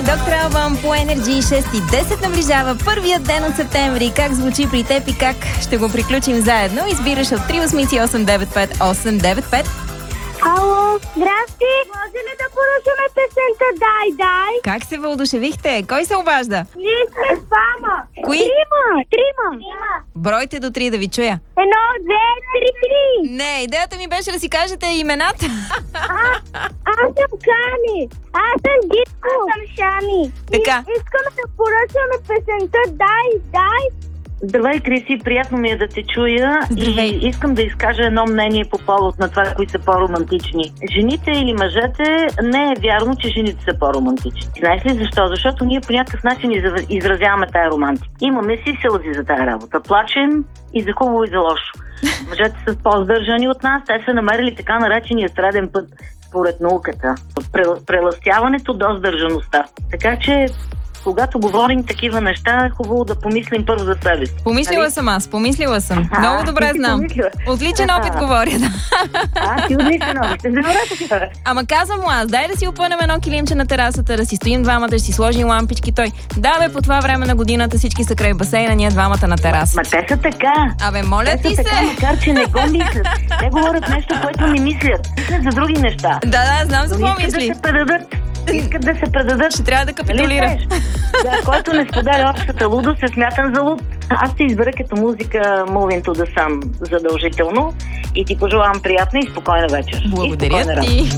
Доктор Албан по Energy 6:10 наближава първият ден от септември. Как звучи при теб и как ще го приключим заедно? Избираш от 388-895-895. Ало, здрасти! Може ли да поръчаме песента Дай, дай? Как се въодушевихте? Кой се обажда? Ние сме двама. Кои? Трима. Бройте до 3 да ви чуя. 1, 2, 3, 3. Не, идеята ми беше да си кажете имената. Аз съм Кани. Аз съм Гитко. Аз съм Шани. Така. Искам да поръчаме песента Дай, дай. Здравей, Криси, приятно ми е да те чуя. Здравей. И искам да изкажа едно мнение по повод на това, кои са по-романтични. Жените или мъжете, не е вярно, че жените са по-романтични. Знаеш ли защо? Защото ние по някакъв начин изразяваме тая романтика. Имаме си сълзи за тая работа. Плачем и за хубаво, и за лошо. Мъжете са по-здържани от нас, те са намерили така наречения среден път според науката. От прелъстяването до сдържаността. Така че когато говорим такива неща, е хубаво да помислим първо за себе си. Помислила съм аз, помислила съм. Много добре знам. Отличен опит говоря. Ти отличен опит. Добре така. Ама казвам му аз, дай да си опънем едно килимче на терасата, да си стоим двамата, да си сложим лампички. Той, да бе, по това време на годината всички са край басейна, ние двамата на тераса. Ма те са така. Абе, моля Те ти са се. така, макар че не го мислят. Те говорят нещо, което не мислят. Мислят за други неща. Да, знам за Но какво искат мисли. да се предадат. Искат да се предадат. Ще трябва да капитулира. Нали, да, който не споделя общата лудост, е смятан за луд. Аз ще избера като музика Moving to the Sun задължително и ти пожелавам приятна и спокойна вечер. Благодаря ти.